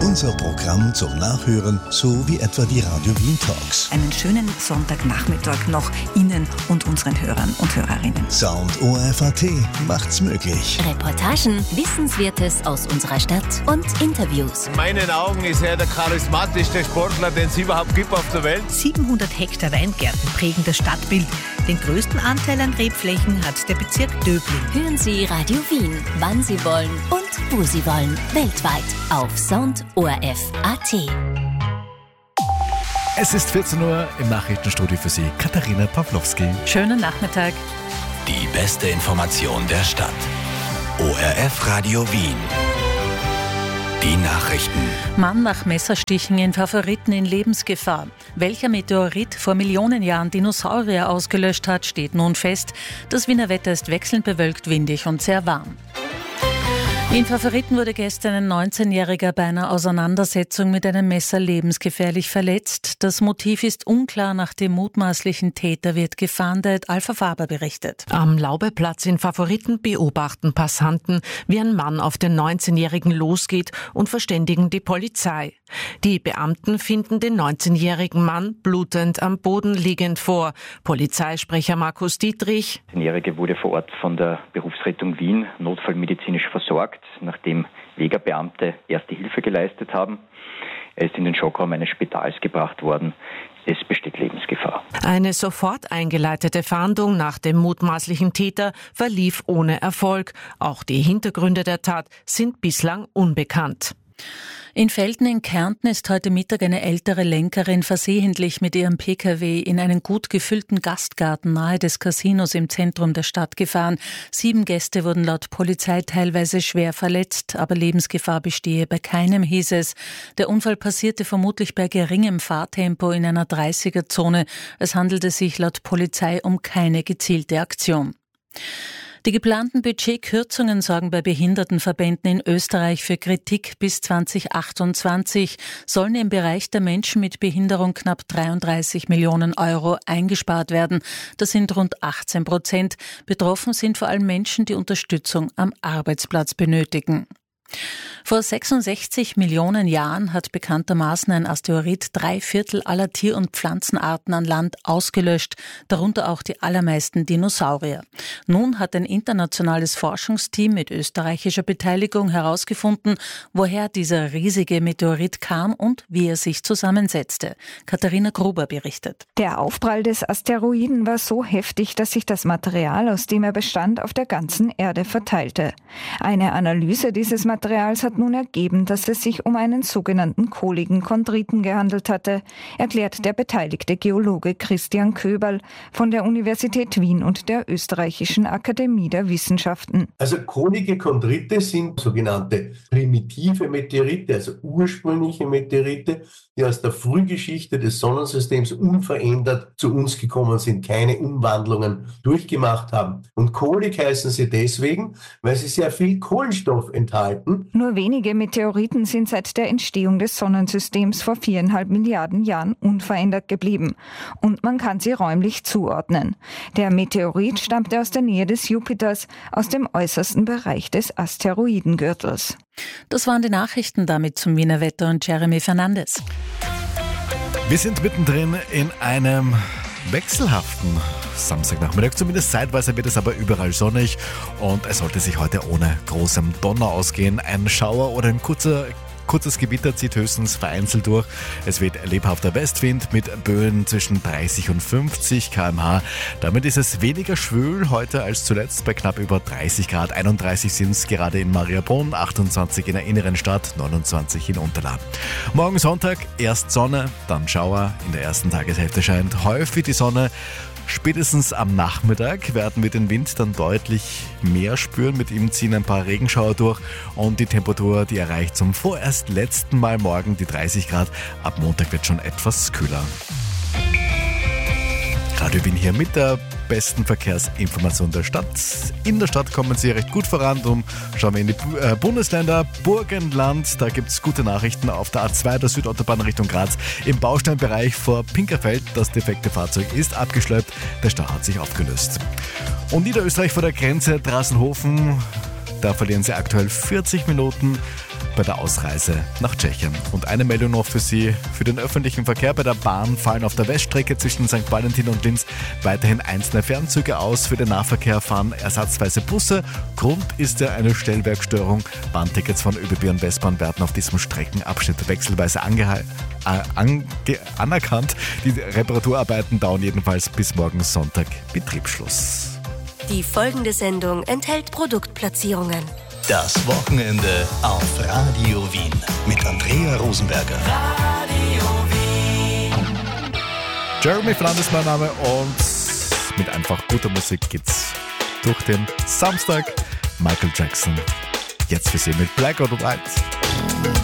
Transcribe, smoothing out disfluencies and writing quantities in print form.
Unser Programm zum Nachhören, so wie etwa die Radio Wien Talks. Einen schönen Sonntagnachmittag noch Ihnen und unseren Hörern und Hörerinnen. Sound ORF.at macht's möglich. Reportagen, Wissenswertes aus unserer Stadt und Interviews. In meinen Augen ist er der charismatischste Sportler, den es überhaupt gibt auf der Welt. 700 Hektar Weingärten prägen das Stadtbild. Den größten Anteil an Rebflächen hat der Bezirk Döbling. Hören Sie Radio Wien, wann Sie wollen und wo Sie wollen. Weltweit auf Sound ORF.at. Es ist 14 Uhr im Nachrichtenstudio für Sie, Katharina Pawlowski. Schönen Nachmittag. Die beste Information der Stadt. ORF Radio Wien. Die Nachrichten. Mann nach Messerstichen in Favoriten in Lebensgefahr. Welcher Meteorit vor Millionen Jahren Dinosaurier ausgelöscht hat, steht nun fest. Das Wiener Wetter ist wechselnd bewölkt, windig und sehr warm. In Favoriten wurde gestern ein 19-Jähriger bei einer Auseinandersetzung mit einem Messer lebensgefährlich verletzt. Das Motiv ist unklar, nach dem mutmaßlichen Täter wird gefahndet. Alpha Faber berichtet. Am Laubeplatz in Favoriten beobachten Passanten, wie ein Mann auf den 19-Jährigen losgeht und verständigen die Polizei. Die Beamten finden den 19-jährigen Mann blutend am Boden liegend vor. Polizeisprecher Markus Dietrich: Der 19-Jährige wurde vor Ort von der Berufsrettung Wien notfallmedizinisch versorgt, nachdem Wegerbeamte Erste Hilfe geleistet haben. Er ist in den Schockraum eines Spitals gebracht worden. Es besteht Lebensgefahr. Eine sofort eingeleitete Fahndung nach dem mutmaßlichen Täter verlief ohne Erfolg. Auch die Hintergründe der Tat sind bislang unbekannt. In Velten in Kärnten ist heute Mittag eine ältere Lenkerin versehentlich mit ihrem Pkw in einen gut gefüllten Gastgarten nahe des Casinos im Zentrum der Stadt gefahren. 7 Gäste wurden laut Polizei teilweise schwer verletzt, aber Lebensgefahr bestehe bei keinem, hieß es. Der Unfall passierte vermutlich bei geringem Fahrtempo in einer 30er-Zone. Es handelte sich laut Polizei um keine gezielte Aktion. Die geplanten Budgetkürzungen sorgen bei Behindertenverbänden in Österreich für Kritik. Bis 2028 sollen im Bereich der Menschen mit Behinderung knapp 33 Millionen Euro eingespart werden. Das sind rund 18%. Betroffen sind vor allem Menschen, die Unterstützung am Arbeitsplatz benötigen. Vor 66 Millionen Jahren hat bekanntermaßen ein Asteroid 3/4 aller Tier- und Pflanzenarten an Land ausgelöscht, darunter auch die allermeisten Dinosaurier. Nun hat ein internationales Forschungsteam mit österreichischer Beteiligung herausgefunden, woher dieser riesige Meteorit kam und wie er sich zusammensetzte. Katharina Gruber berichtet. Der Aufprall des Asteroiden war so heftig, dass sich das Material, aus dem er bestand, auf der ganzen Erde verteilte. Eine Analyse dieses Materials hat nun ergeben, dass es sich um einen sogenannten kohligen Chondriten gehandelt hatte, erklärt der beteiligte Geologe Christian Köberl von der Universität Wien und der Österreichischen Akademie der Wissenschaften. Also kohlige Chondrite sind sogenannte primitive Meteorite, also ursprüngliche Meteorite, die aus der Frühgeschichte des Sonnensystems unverändert zu uns gekommen sind, keine Umwandlungen durchgemacht haben. Und kohlig heißen sie deswegen, weil sie sehr viel Kohlenstoff enthalten. Nur wenige Meteoriten sind seit der Entstehung des Sonnensystems vor 4,5 Milliarden Jahren unverändert geblieben. Und man kann sie räumlich zuordnen. Der Meteorit stammte aus der Nähe des Jupiters, aus dem äußersten Bereich des Asteroidengürtels. Das waren die Nachrichten, damit zum Wiener Wetter und Jeremy Fernandes. Wir sind mittendrin in einem wechselhaften Samstagnachmittag. Zumindest zeitweise wird es aber überall sonnig und es sollte sich heute ohne großem Donner ausgehen. Ein Schauer oder ein kurzes Gewitter zieht höchstens vereinzelt durch. Es weht lebhafter Westwind mit Böen zwischen 30 und 50 km/h. Damit ist es weniger schwül heute als zuletzt bei knapp über 30 Grad. 31 sind es gerade in Mariabrunn, 28 in der inneren Stadt, 29 in Unterlahn. Morgen Sonntag erst Sonne, dann Schauer. In der ersten Tageshälfte scheint häufig die Sonne. Spätestens am Nachmittag werden wir den Wind dann deutlich mehr spüren. Mit ihm ziehen ein paar Regenschauer durch und die Temperatur, die erreicht zum vorerst letzten Mal morgen die 30 Grad. Ab Montag wird schon etwas kühler. Radio Wien hier mit der besten Verkehrsinformation der Stadt. In der Stadt kommen Sie recht gut voran. Darum schauen wir in die Bundesländer. Burgenland, da gibt es gute Nachrichten auf der A2 der Südautobahn Richtung Graz. Im Bausteinbereich vor Pinkerfeld, das defekte Fahrzeug ist abgeschleppt. Der Stau hat sich aufgelöst. Und Niederösterreich vor der Grenze, Drasselhofen, da verlieren Sie aktuell 40 Minuten. bei der Ausreise nach Tschechien. Und eine Meldung noch für Sie. Für den öffentlichen Verkehr bei der Bahn fallen auf der Weststrecke zwischen St. Valentin und Linz weiterhin einzelne Fernzüge aus. Für den Nahverkehr fahren ersatzweise Busse. Grund ist ja eine Stellwerkstörung. Bahntickets von ÖBB und Westbahn werden auf diesem Streckenabschnitt wechselweise anerkannt. Die Reparaturarbeiten dauern jedenfalls bis morgen Sonntag Betriebsschluss. Die folgende Sendung enthält Produktplatzierungen. Das Wochenende auf Radio Wien mit Andrea Rosenberger. Jeremy Flan ist mein Name und mit einfach guter Musik geht's durch den Samstag. Michael Jackson, jetzt für Sie mit Black or White.